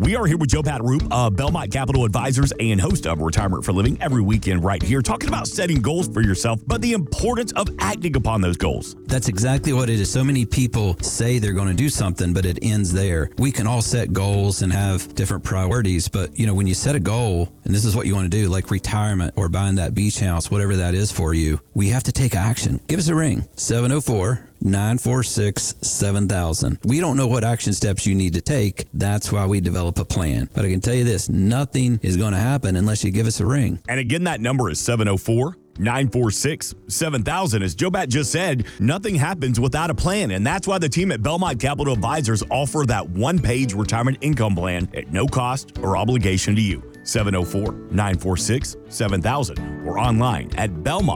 We are here with Joe Pataroop of Belmont Capital Advisors and host of Retirement for Living every weekend right here, talking about setting goals for yourself, but the importance of acting upon those goals. That's exactly what it is. So many people say they're going to do something, but it ends there. We can all set goals and have different priorities, but when you set a goal, and this is what you want to do, like retirement or buying that beach house, whatever that is for you, we have to take action. Give us a ring, 704-946-7000. We don't know what action steps you need to take. That's why we develop a plan. But I can tell you this, nothing is going to happen unless you give us a ring. And again, that number is 704-946-7000. As Joe Bat just said, nothing happens without a plan. And that's why the team at Belmont Capital Advisors offer that one-page retirement income plan at no cost or obligation to you. 704-946-7000 or online at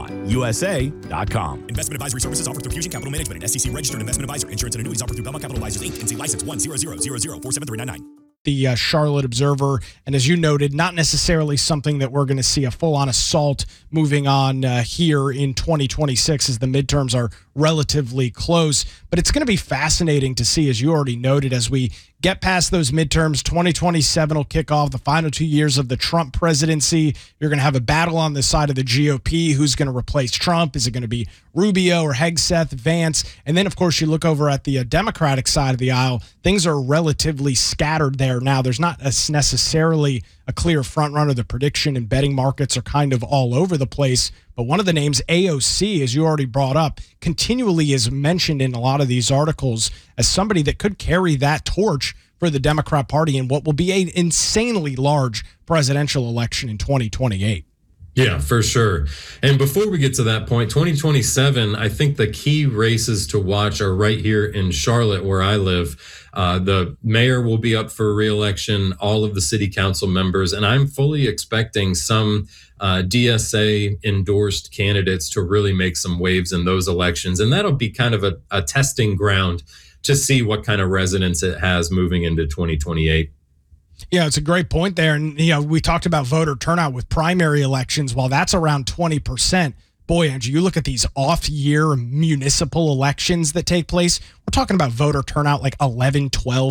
belmontusa.com. Investment advisory services offered through Fusion Capital Management, an SEC registered investment advisor. Insurance and annuities offered through Belmont Capital Advisors, Inc., NC license 10000473999. The Charlotte Observer, and as you noted, not necessarily something that we're going to see a full-on assault moving on here in 2026 as the midterms are relatively close, but it's going to be fascinating to see, as you already noted, as we get past those midterms. 2027 will kick off the final 2 years of the Trump presidency. You're going to have a battle on the side of the GOP. Who's going to replace Trump? Is it going to be Rubio or Hegseth, Vance? And then, of course, you look over at the Democratic side of the aisle. Things are relatively scattered there now. There's not necessarily a clear front runner. The prediction and betting markets are kind of all over the place. But one of the names, AOC, as you already brought up, continually is mentioned in a lot of these articles as somebody that could carry that torch for the Democrat Party in what will be an insanely large presidential election in 2028. Yeah, for sure. And before we get to that point, 2027, I think the key races to watch are right here in Charlotte, where I live. The mayor will be up for re-election, all of the city council members, and I'm fully expecting some DSA endorsed candidates to really make some waves in those elections. And that'll be kind of a testing ground to see what kind of resonance it has moving into 2028. Yeah, it's a great point there. And, we talked about voter turnout with primary elections. While that's around 20%, boy, Andrew, you look at these off-year municipal elections that take place, we're talking about voter turnout like 11, 12,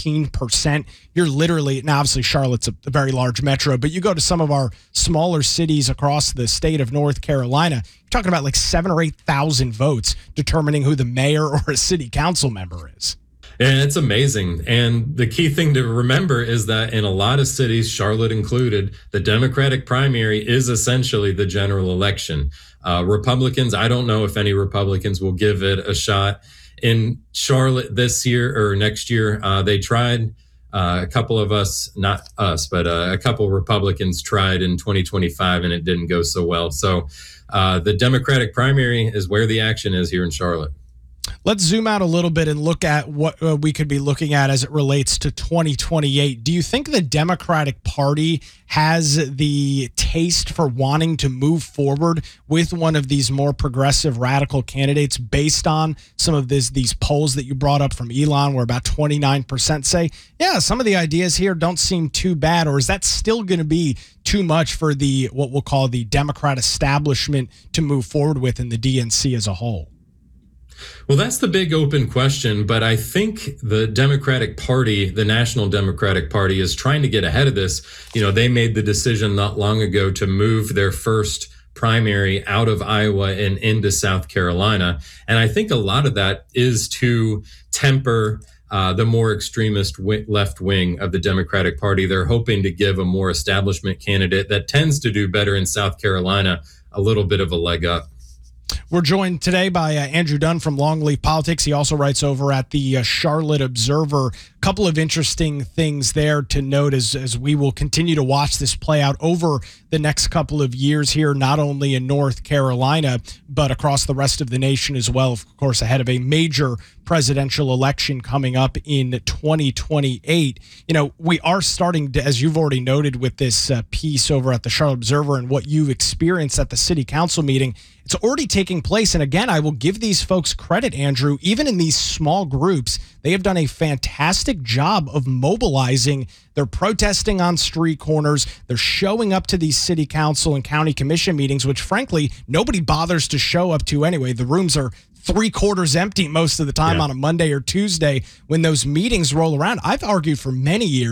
15%. You're literally, now obviously Charlotte's a very large metro, but you go to some of our smaller cities across the state of North Carolina, you're talking about like 7,000 or 8,000 votes determining who the mayor or a city council member is. And it's amazing. And the key thing to remember is that in a lot of cities, Charlotte included, the Democratic primary is essentially the general election. Republicans, I don't know if any Republicans will give it a shot. In Charlotte this year or next year, they tried. A couple of us, not us, but a couple Republicans tried in 2025 and it didn't go so well. So the Democratic primary is where the action is here in Charlotte. Let's zoom out a little bit and look at what we could be looking at as it relates to 2028. Do you think the Democratic Party has the taste for wanting to move forward with one of these more progressive radical candidates based on some of these polls that you brought up from Elon, where about 29% say, yeah, some of the ideas here don't seem too bad? Or is that still going to be too much for the what we'll call the Democrat establishment to move forward with in the DNC as a whole? Well, that's the big open question, but I think the Democratic Party, the National Democratic Party, is trying to get ahead of this. They made the decision not long ago to move their first primary out of Iowa and into South Carolina. And I think a lot of that is to temper the more extremist left wing of the Democratic Party. They're hoping to give a more establishment candidate that tends to do better in South Carolina a little bit of a leg up. We're joined today by Andrew Dunn from Longleaf Politics. He also writes over at the Charlotte Observer. Couple of interesting things there to note as we will continue to watch this play out over the next couple of years here, not only in North Carolina, but across the rest of the nation as well, of course, ahead of a major presidential election coming up in 2028. We are starting to, as you've already noted with this piece over at the Charlotte Observer and what you've experienced at the city council meeting, it's already taking place. And again, I will give these folks credit, Andrew, even in these small groups, they have done a fantastic job of mobilizing. They're protesting on street corners. They're showing up to these city council and county commission meetings, which frankly, nobody bothers to show up to anyway. The rooms are 3/4 empty most of the time on a Monday or Tuesday when those meetings roll around. I've argued for many years